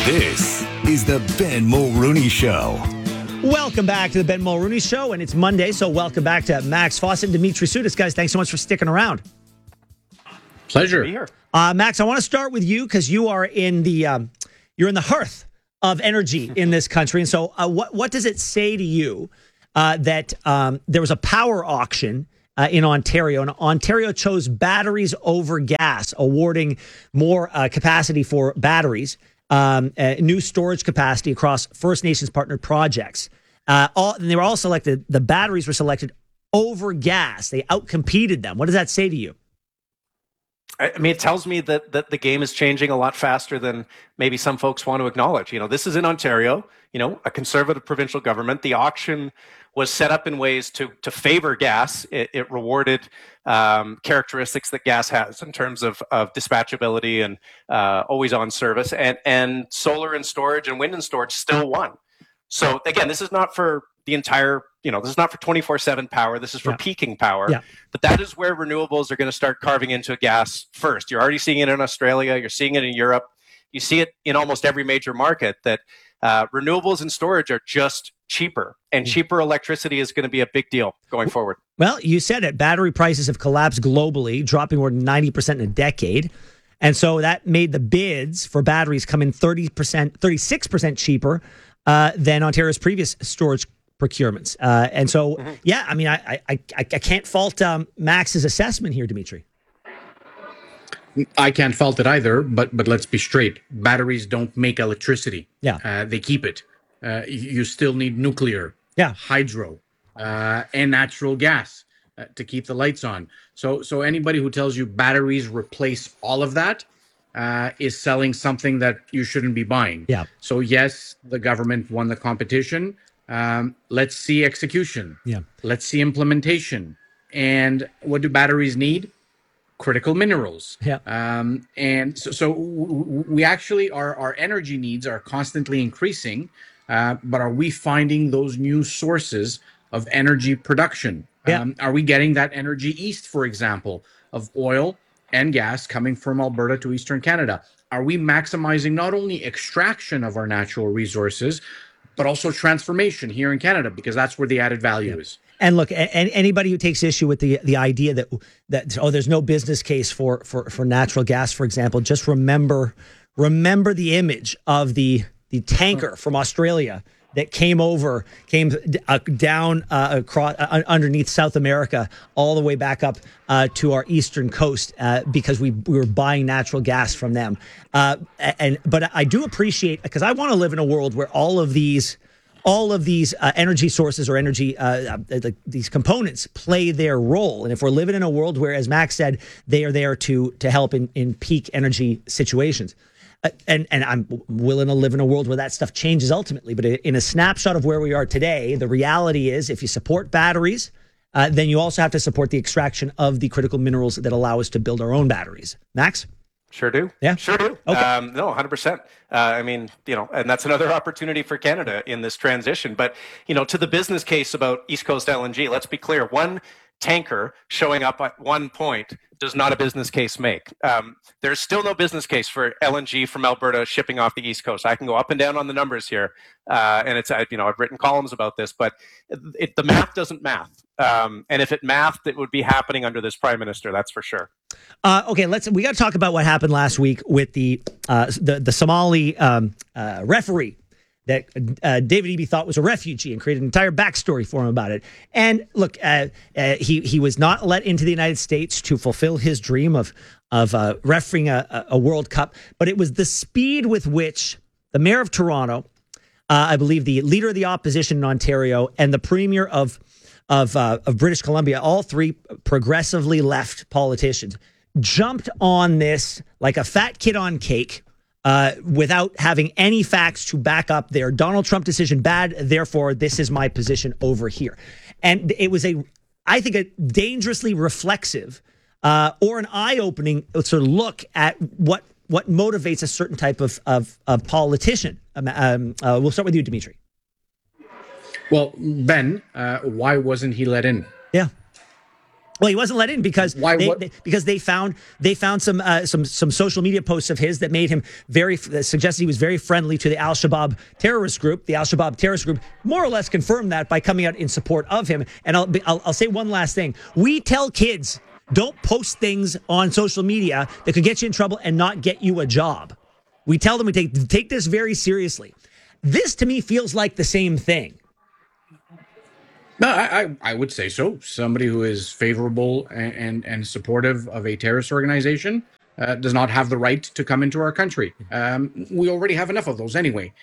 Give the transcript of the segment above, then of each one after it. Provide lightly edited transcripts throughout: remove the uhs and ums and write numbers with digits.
This is the Ben Mulrooney Show. Welcome back to the Ben Mulrooney Show, and it's Monday, so welcome back to Max Fawcett and Dimitri Soudis. Guys, thanks so much for sticking around. Pleasure. Be here. Max, I want to start with you because you are in the you're in the hearth of energy in this country, and so what does it say to you that there was a power auction in Ontario, and Ontario chose batteries over gas, awarding more capacity for batteries. New storage capacity across First Nations partnered projects. And they were all selected. The batteries were selected over gas. They outcompeted them. What does that say to you? I mean, it tells me that the game is changing a lot faster than maybe some folks want to acknowledge. You know, this is in Ontario, a conservative provincial government. The auction was set up in ways to favor gas. It rewarded characteristics that gas has in terms of dispatchability and always on service, and solar and storage and wind and storage still won. So again, this is not for the entire, this is not for 24/7 power. This is for peaking power. Yeah. But that is where renewables are going to start carving into gas first. You're already seeing it in Australia. You're seeing it in Europe. You see it in almost every major market that renewables and storage are just cheaper, and cheaper electricity is going to be a big deal going forward. Well, you said it. Battery prices have collapsed globally, dropping more than 90% in a decade. And so that made the bids for batteries come in 36% cheaper than Ontario's previous storage procurements. And so, I mean, I can't fault Max's assessment here, Dimitri. I can't fault it either, but let's be straight. Batteries don't make electricity. Yeah. They keep it. You still need nuclear, hydro, and natural gas to keep the lights on. So anybody who tells you batteries replace all of that is selling something that you shouldn't be buying. Yeah. So yes, the government won the competition. Let's see execution. Yeah. Let's see implementation. And what do batteries need? Critical minerals. Yeah. And so we actually, our energy needs are constantly increasing, but are we finding those new sources of energy production? Yeah. Are we getting that energy east, for example, of oil and gas coming from Alberta to Eastern Canada? Are we maximizing not only extraction of our natural resources, but also transformation here in Canada, because that's where the added value is. And look, anybody who takes issue with the idea that there's no business case for natural gas, for example, just remember the image of the tanker from Australia that came down across underneath South America, all the way back up to our eastern coast, because we were buying natural gas from them. But I do appreciate, because I want to live in a world where all of these energy sources or energy, these components play their role. And if we're living in a world where, as Max said, they are there to help in peak energy situations. And I'm willing to live in a world where that stuff changes ultimately. But in a snapshot of where we are today, the reality is if you support batteries, then you also have to support the extraction of the critical minerals that allow us to build our own batteries. Max? Sure do. Yeah. Sure do. Okay. No, 100%. I mean, and that's another opportunity for Canada in this transition. But, to the business case about East Coast LNG, let's be clear. One tanker showing up at one point does not a business case make. There's still no business case for LNG from Alberta shipping off the East Coast. I can go up and down on the numbers here. And it's, I've written columns about this, but the math doesn't math. And if it mathed, it would be happening under this prime minister. That's for sure. Okay, we got to talk about what happened last week with the Somali referee that David Eby thought was a refugee and created an entire backstory for him about it. And look, he was not let into the United States to fulfill his dream of refereeing a World Cup, but it was the speed with which the mayor of Toronto, I believe the leader of the opposition in Ontario, and the premier of British Columbia, all three progressively left politicians, jumped on this like a fat kid on cake, without having any facts to back up their Donald Trump decision bad, therefore this is my position over here. And it was I think a dangerously reflexive or an eye-opening sort of look at what motivates a certain type of politician. We'll start with you, Dimitri. Well, Ben, why wasn't he let in? Yeah. Well, he wasn't let in because because they found some social media posts of his that made him suggested he was very friendly to the Al-Shabaab terrorist group. The Al-Shabaab terrorist group more or less confirmed that by coming out in support of him. And I'll say one last thing: we tell kids, don't post things on social media that could get you in trouble and not get you a job. We tell them we take this very seriously. This to me feels like the same thing. No, I would say so. Somebody who is favorable and supportive of a terrorist organization does not have the right to come into our country. We already have enough of those anyway.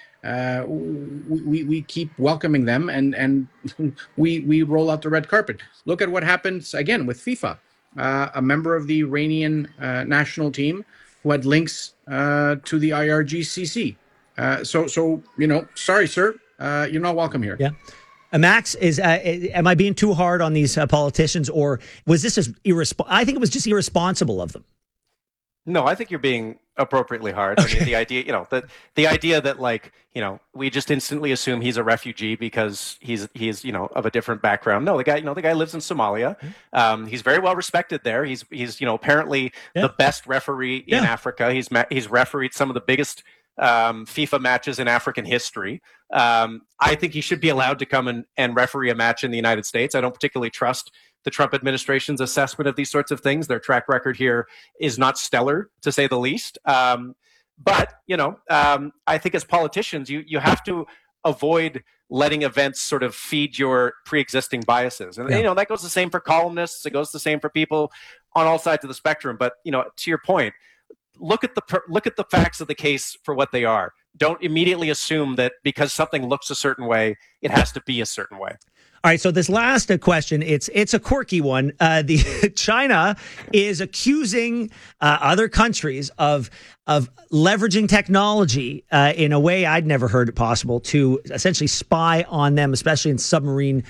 We keep welcoming them, and we roll out the red carpet. Look at what happens again with FIFA. A member of the Iranian national team who had links to the IRGCC. So sorry, sir, you're not welcome here. Yeah. Max, am I being too hard on these politicians, or was this just irresponsible? I think it was just irresponsible of them. No, I think you're being appropriately hard. I mean, the idea, the idea that we just instantly assume he's a refugee because he's of a different background. No, the guy lives in Somalia. He's very well respected there. He's apparently the best referee in Africa. He's refereed some of the biggest FIFA matches in African history. I think he should be allowed to come and referee a match in the United States. I don't particularly trust the Trump administration's assessment of these sorts of things. Their track record here is not stellar, to say the least. But I think as politicians, you have to avoid letting events sort of feed your pre-existing biases. And that goes the same for columnists. It goes the same for people on all sides of the spectrum. But to your point, look at the facts of the case for what they are. Don't immediately assume that because something looks a certain way, it has to be a certain way. All right, so this last question, it's a quirky one. China is accusing other countries of leveraging technology in a way I'd never heard it possible to essentially spy on them, especially in submarine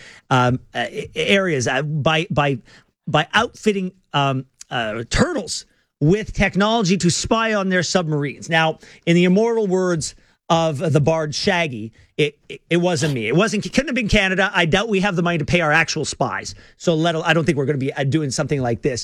areas, by outfitting turtles with technology to spy on their submarines. Now, in the immortal words of the bard Shaggy, it wasn't me. It couldn't have been Canada. I doubt we have the money to pay our actual spies. So I don't think we're going to be doing something like this.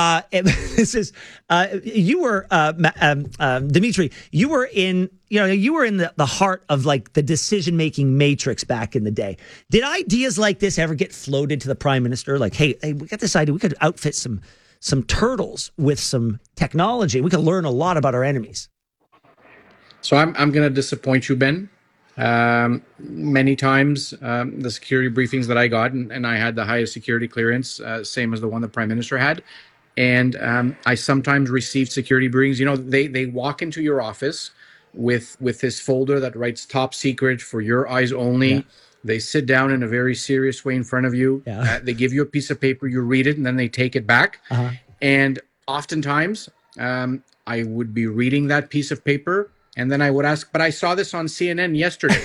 You were Dimitri. You were in the heart of like the decision-making matrix back in the day. Did ideas like this ever get floated to the prime minister? Like, hey, we got this idea. We could outfit some turtles with some technology. We could learn a lot about our enemies. So I'm going to disappoint you, Ben. Many times, the security briefings that I got, and I had the highest security clearance, same as the one the Prime Minister had. And I sometimes received security briefings. They walk into your office with this folder that writes top secret for your eyes only. Yeah. They sit down in a very serious way in front of you. Yeah. They give you a piece of paper, you read it, and then they take it back. Uh-huh. And oftentimes, I would be reading that piece of paper, and then I would ask, but I saw this on CNN yesterday.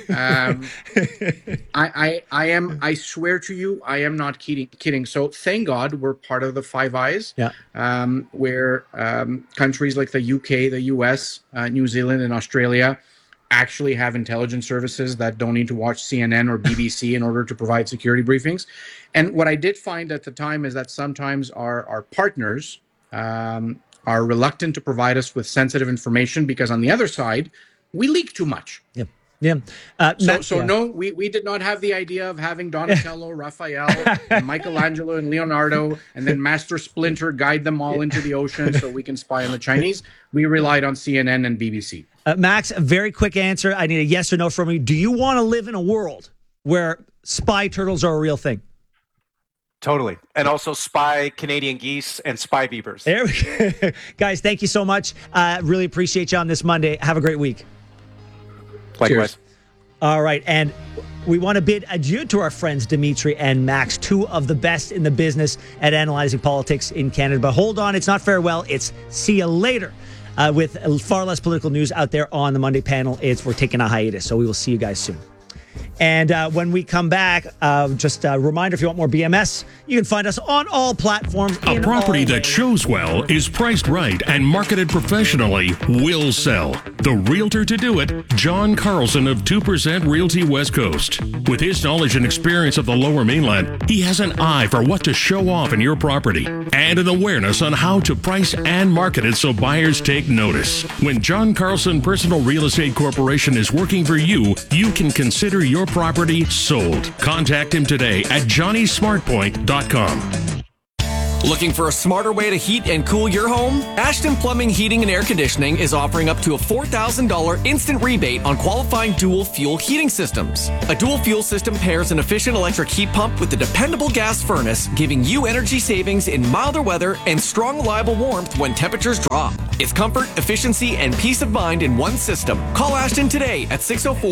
I swear to you, I am not kidding. So thank God we're part of the Five Eyes, where countries like the UK, the US, New Zealand, and Australia actually have intelligence services that don't need to watch CNN or BBC in order to provide security briefings. And what I did find at the time is that sometimes our partners are reluctant to provide us with sensitive information because on the other side, we leak too much. Yeah. Yeah. No, we did not have the idea of having Donatello, Raphael, and Michelangelo, and Leonardo, and then Master Splinter guide them all into the ocean so we can spy on the Chinese. We relied on CNN and BBC. Max, a very quick answer. I need a yes or no from you. Do you want to live in a world where spy turtles are a real thing? Totally. And also spy Canadian geese and spy beavers. There we go. Guys, thank you so much. Really appreciate you on this Monday. Have a great week. Likewise. Cheers. All right. And we want to bid adieu to our friends Dimitri and Max, two of the best in the business at analyzing politics in Canada. But hold on, it's not farewell. It's see you later. With far less political news out there on the Monday panel. We're taking a hiatus. So we will see you guys soon. And when we come back, just a reminder, if you want more BMS, you can find us on all platforms. A property that shows well, is priced right, and marketed professionally will sell. The realtor to do it, John Carlson of 2% Realty West Coast. With his knowledge and experience of the Lower Mainland, he has an eye for what to show off in your property and an awareness on how to price and market it so buyers take notice. When John Carlson Personal Real Estate Corporation is working for you, you can consider your property sold. Contact him today at johnnysmartpoint.com. Looking for a smarter way to heat and cool your home? Ashton Plumbing, Heating and Air Conditioning is offering up to a $4,000 instant rebate on qualifying dual fuel heating systems. A dual fuel system pairs an efficient electric heat pump with a dependable gas furnace, giving you energy savings in milder weather and strong, reliable warmth when temperatures drop. It's comfort, efficiency, and peace of mind in one system. Call Ashton today at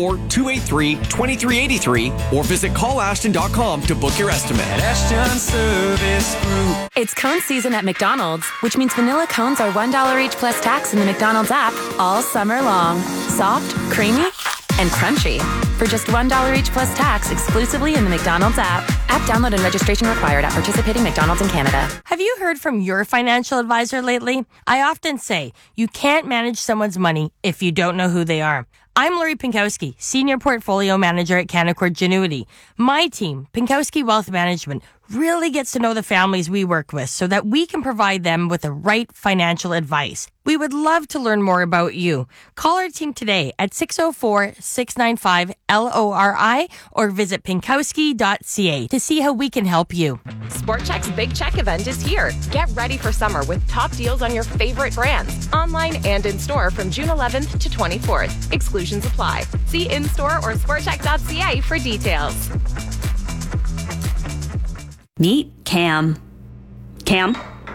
604-283-2383 or visit callashton.com to book your estimate. Ashton Service Group. It's cone season at McDonald's, which means vanilla cones are $1 each plus tax in the McDonald's app all summer long. Soft, creamy, and crunchy. For just $1 each plus tax exclusively in the McDonald's app. App download and registration required at participating McDonald's in Canada. Have you heard from your financial advisor lately? I often say, you can't manage someone's money if you don't know who they are. I'm Lori Pinkowski, Senior Portfolio Manager at Canaccord Genuity. My team, Pinkowski Wealth Management, really gets to know the families we work with so that we can provide them with the right financial advice. We would love to learn more about you. Call our team today at 604-695-LORI or visit pinkowski.ca to see how we can help you. Sport Chek's Big Check event is here. Get ready for summer with top deals on your favorite brands, online and in store from June 11th to 24th. Exclusions apply. See in-store or sportchek.ca for details. Meet Cam. Cam,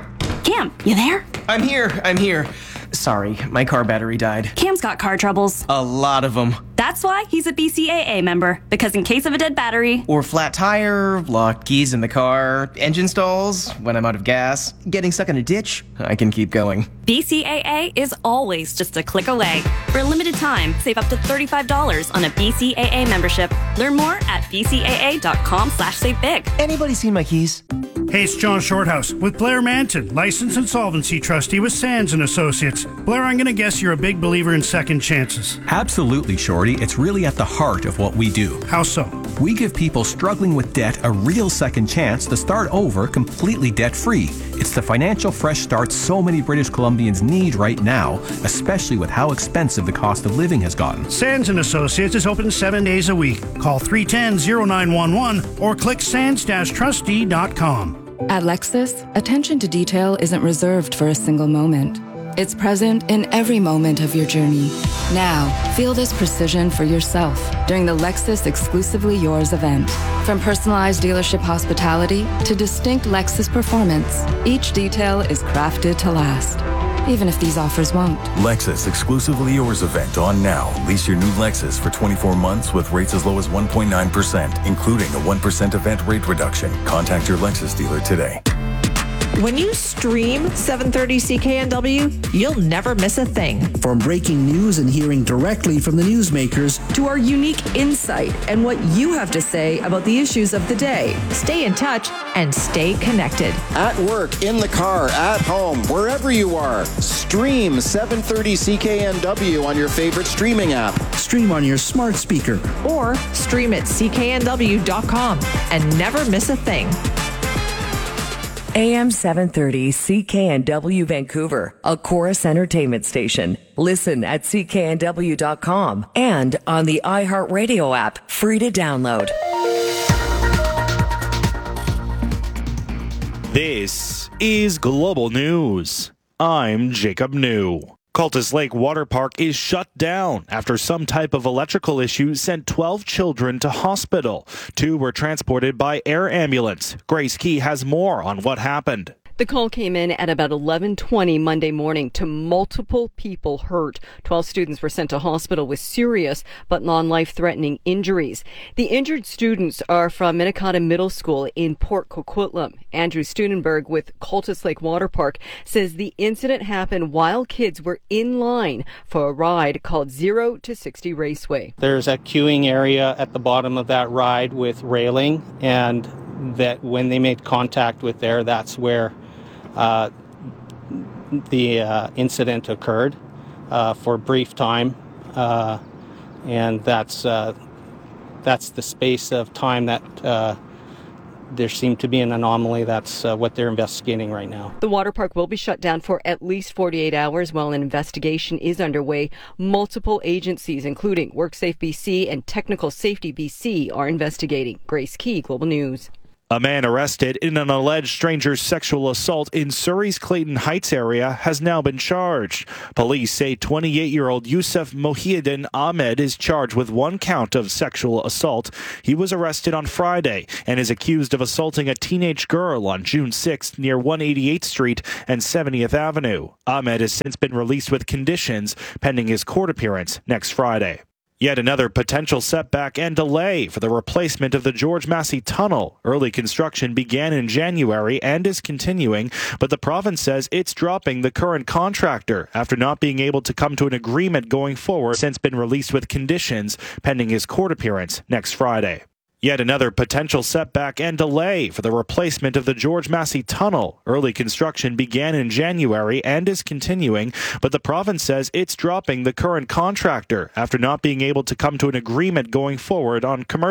you there? I'm here. Sorry, my car battery died. Cam's got car troubles. A lot of them. That's why he's a BCAA member, because in case of a dead battery, or flat tire, locked keys in the car, engine stalls, when I'm out of gas, getting stuck in a ditch, I can keep going. BCAA is always just a click away. For a limited time, save up to $35 on a BCAA membership. Learn more at bcaa.com/savebig. Anybody seen my keys? Hey, it's John Shorthouse with Blair Manton, licensed insolvency trustee with Sands & Associates. Blair, I'm going to guess you're a big believer in second chances. Absolutely, Shorty. It's really at the heart of what we do. How so? We give people struggling with debt a real second chance to start over completely debt-free. It's the financial fresh start so many British Columbians need right now, especially with how expensive the cost of living has gotten. Sands & Associates is open 7 days a week. Call 310-0911 or click sands-trustee.com. At Lexus, attention to detail isn't reserved for a single moment. It's present in every moment of your journey. Now, feel this precision for yourself during the Lexus Exclusively Yours event. From personalized dealership hospitality to distinct Lexus performance, each detail is crafted to last, even if these offers won't. Lexus Exclusively Yours event on now. Lease your new Lexus for 24 months with rates as low as 1.9%, including a 1% event rate reduction. Contact your Lexus dealer today. When you stream 730 CKNW, you'll never miss a thing. From breaking news and hearing directly from the newsmakers to our unique insight and what you have to say about the issues of the day. Stay in touch and stay connected. At work, in the car, at home, wherever you are, stream 730 CKNW on your favorite streaming app. Stream on your smart speaker. Or stream at cknw.com and never miss a thing. AM 730 CKNW Vancouver, a Chorus Entertainment station. Listen at cknw.com and on the iHeartRadio app, free to download. This is Global News. I'm Jacob New. Cultus Lake Water Park is shut down after some type of electrical issue sent 12 children to hospital. 2 were transported by air ambulance. Grace Key has more on what happened. The call came in at about 11:20 Monday morning to multiple people hurt. 12 students were sent to hospital with serious but non-life-threatening injuries. The injured students are from Minnetonka Middle School in Port Coquitlam. Andrew Studenberg with Cultus Lake Water Park says the incident happened while kids were in line for a ride called 0 to 60 Raceway. There's a queuing area at the bottom of that ride with railing, and that when they made contact with there, that's where the incident occurred for a brief time, and that's the space of time that there seemed to be an anomaly. That's what they're investigating right now. The water park will be shut down for at least 48 hours while an investigation is underway. Multiple agencies, including WorkSafe BC and Technical Safety BC, are investigating. Grace Key, Global News. A man arrested in an alleged stranger's sexual assault in Surrey's Clayton Heights area has now been charged. Police say 28-year-old Yusuf Mohiuddin Ahmed is charged with 1 count of sexual assault. He was arrested on Friday and is accused of assaulting a teenage girl on June 6th near 188th Street and 70th Avenue. Ahmed has since been released with conditions pending his court appearance next Friday. Yet another potential setback and delay for the replacement of the George Massey Tunnel. Early construction began in January and is continuing, but the province says it's dropping the current contractor after not being able to come to an agreement going forward, since been released with conditions pending his court appearance next Friday. Yet another potential setback and delay for the replacement of the George Massey Tunnel. Early construction began in January and is continuing, but the province says it's dropping the current contractor after not being able to come to an agreement going forward on commercial